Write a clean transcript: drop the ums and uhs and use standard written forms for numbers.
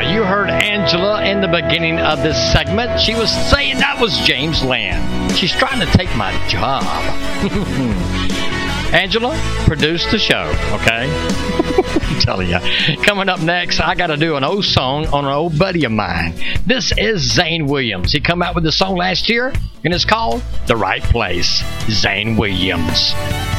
You heard Angela in the beginning of this segment. She was saying that was James Land. She's trying to take my job. Angela, produce the show, okay? I'm telling you. Coming up next, I got to do an old song on an old buddy of mine. This is Zane Williams. He come out with a song last year, and it's called The Right Place. Zane Williams.